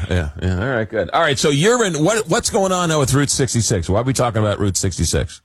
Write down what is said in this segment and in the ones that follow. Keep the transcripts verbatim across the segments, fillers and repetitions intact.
yeah, yeah. All right, good. All right, so you're in, what, what's going on now with Route sixty-six? Why are we talking about Route sixty-six?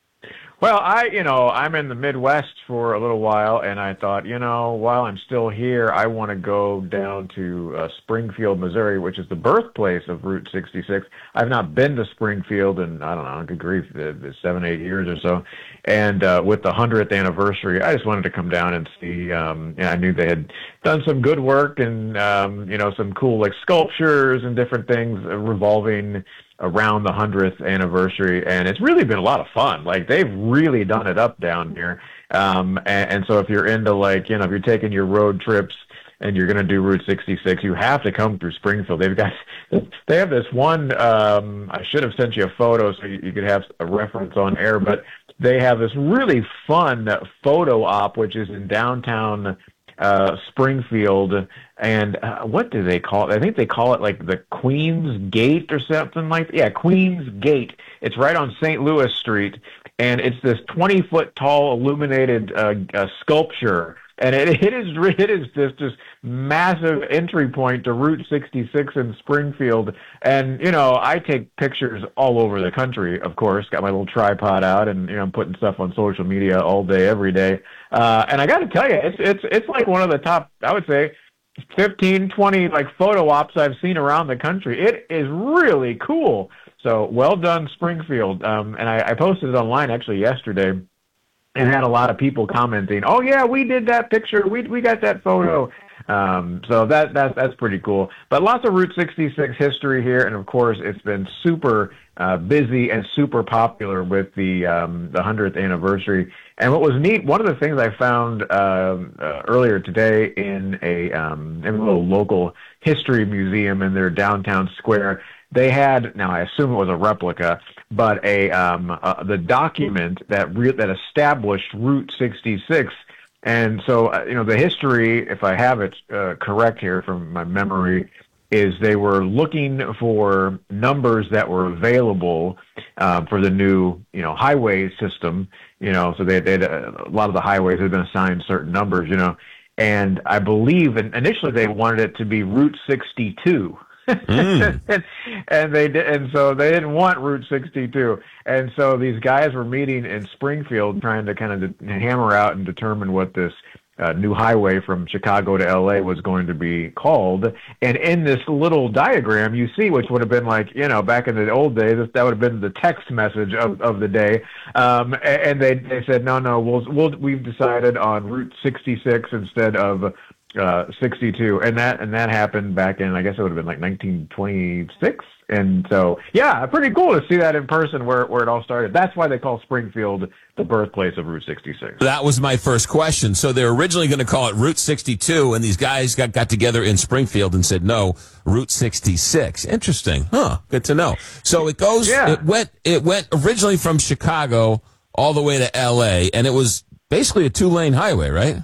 Well, I, you know, I'm in the Midwest for a little while, and I thought, you know, while I'm still here, I want to go down to uh, Springfield, Missouri, which is the birthplace of Route sixty-six. I've not been to Springfield in, I don't know, good grief, uh, seven, eight years or so. And uh, with the hundredth anniversary, I just wanted to come down and see. Um, and I knew they had done some good work and, um, you know, some cool like sculptures and different things revolving around the hundredth anniversary, and it's really been a lot of fun. Like, they've really done it up down here. Um, and, and so if you're into, like, you know, if you're taking your road trips and you're going to do Route sixty-six, you have to come through Springfield. They've got, they have this one, um, I should have sent you a photo so you, you could have a reference on air, but they have this really fun photo op, which is in downtown uh, Springfield. And uh, what do they call it? I think they call it like the Queen's Gate or something like that. Yeah, Queen's Gate. It's right on Saint Louis Street, and it's this twenty-foot tall illuminated uh, uh, sculpture. And it, it is it is this just massive entry point to Route sixty-six in Springfield. And, you know, I take pictures all over the country, of course. Got my little tripod out, and, you know, I'm putting stuff on social media all day, every day. Uh, and I got to tell you, it's it's it's like one of the top, I would say, fifteen, twenty like photo ops I've seen around the country. It is really cool. So well done, Springfield. Um, and I, I posted it online actually yesterday, and had a lot of people commenting, "Oh yeah, we did that picture. We we got that photo." Um, so that that's that's pretty cool. But lots of Route sixty-six history here, and of course, it's been super uh, busy and super popular with the um, the hundredth anniversary. And what was neat, one of the things I found uh, uh, earlier today in a um, in a little local history museum in their downtown square, they had, now I assume it was a replica, but a um, uh, the document that re- that established Route sixty-six. And so, uh, you know, the history, if I have it uh, correct here from my memory, is they were looking for numbers that were available uh, for the new, you know, highway system. You know, so they had a lot of the highways had been assigned certain numbers, you know, and I believe initially they wanted it to be Route sixty-two. Mm. and, and they did, and so they didn't want Route sixty-two, and so these guys were meeting in Springfield trying to kind of de- hammer out and determine what this uh, new highway from Chicago to L A was going to be called. And in this little diagram, you see, which would have been like, you know, back in the old days, that would have been the text message of, of the day. Um, and they they said, no, no, we'll, we'll we've decided on Route sixty-six instead of Uh, sixty-two, and that and that happened back in, I guess it would have been like nineteen twenty-six. And so, yeah, pretty cool to see that in person where where it all started. That's why they call Springfield the birthplace of Route sixty-six. That was my first question. So they're originally going to call it Route sixty-two, and these guys got got together in Springfield and said no, Route sixty-six. Interesting, huh? Good to know. So it goes. Yeah. It went. It went originally from Chicago all the way to L A, and it was basically a two-lane highway, right?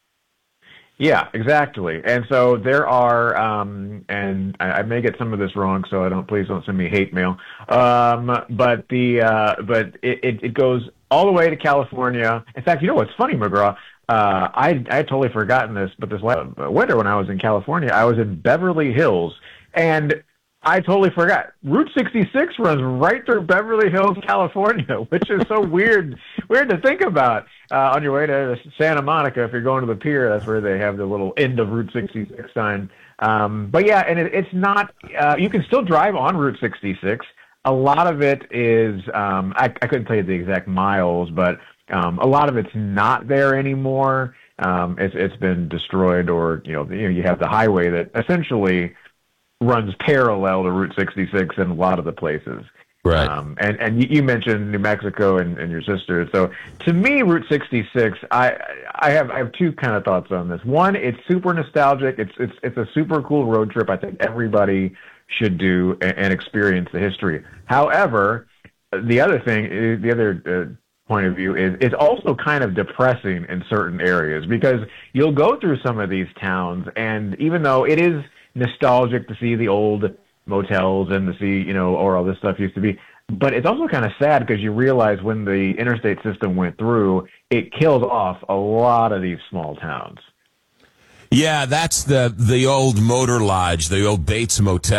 Yeah, exactly. And so there are, um, and I, I may get some of this wrong, so I don't. Please don't send me hate mail. Um, but the uh, but it, it, it goes all the way to California. In fact, you know what's funny, McGraw? Uh, I I had totally forgotten this, but this last winter when I was in California, I was in Beverly Hills, and I totally forgot. Route sixty-six runs right through Beverly Hills, California, which is so weird, weird to think about. Uh, on your way to Santa Monica, if you're going to the pier, that's where they have the little end of Route sixty-six sign. Um, but yeah, and it, it's not. Uh, you can still drive on Route sixty-six. A lot of it is. Um, I, I couldn't tell you the exact miles, but um, a lot of it's not there anymore. Um, it's it's been destroyed, or you know, you know, you have the highway that essentially runs parallel to Route sixty-six in a lot of the places. Right. Um, and and you mentioned New Mexico and, and your sister. So to me, Route sixty-six, I I have I have two kind of thoughts on this. One, it's super nostalgic. It's it's it's a super cool road trip. I think everybody should do and, and experience the history. However, the other thing, the other uh, point of view is it's also kind of depressing in certain areas, because you'll go through some of these towns, and even though it is nostalgic to see the old motels and to see, you know, or all this stuff used to be, but it's also kind of sad because you realize when the interstate system went through, it killed off a lot of these small towns. Yeah, that's the the old Motor Lodge, the old Bates Motel.